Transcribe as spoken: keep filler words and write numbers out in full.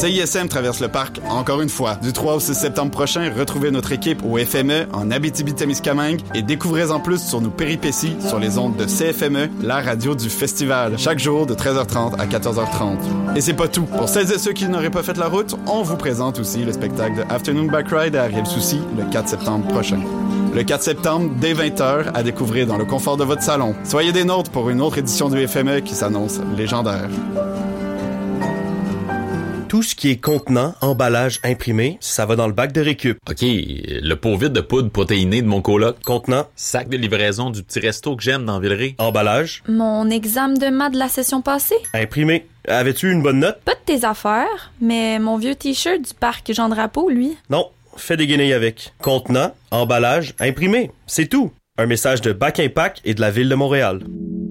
C I S M traverse le parc encore une fois. Du trois au six septembre prochain, retrouvez notre équipe au F M E en Abitibi-Témiscamingue et découvrez en plus sur nos péripéties sur les ondes de C F M E, la radio du festival, chaque jour de treize heures trente à quatorze heures trente. Et c'est pas tout. Pour celles et ceux qui n'auraient pas fait la route, on vous présente aussi le spectacle de Afternoon Bike Ride à Ariel-Soucy le quatre septembre prochain. Le quatre septembre, dès vingt heures, à découvrir dans le confort de votre salon. Soyez des nôtres pour une autre édition du F M E qui s'annonce légendaire. Tout ce qui est contenant, emballage, imprimé, ça va dans le bac de récup. OK, le pot vide de poudre protéinée de mon coloc. Contenant. Sac de livraison du petit resto que j'aime dans Villeray. Emballage. Mon examen de maths de la session passée. Imprimé. Avais-tu une bonne note? Pas de tes affaires, mais mon vieux t-shirt du parc Jean Drapeau, lui. Non, fais des guenilles avec. Contenant, emballage, imprimé. C'est tout. Un message de Bac Impact et de la Ville de Montréal.